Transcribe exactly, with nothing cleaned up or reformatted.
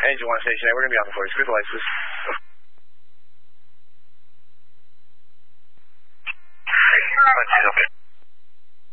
Engine one station, we're going to be on the floor. Screw the lights, please. Okay.